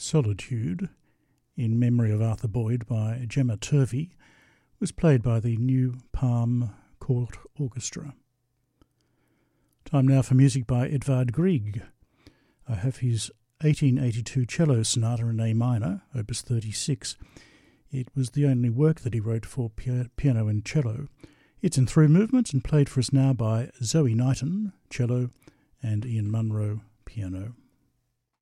Solitude, in memory of Arthur Boyd by Gemma Turvey, was played by the New Palm Court Orchestra. Time now for music by Edvard Grieg. I have his 1882 cello sonata in A minor, opus 36. It was the only work that he wrote for piano and cello. It's in 3 movements and played for us now by Zoe Knighton, cello, and Ian Munro, piano.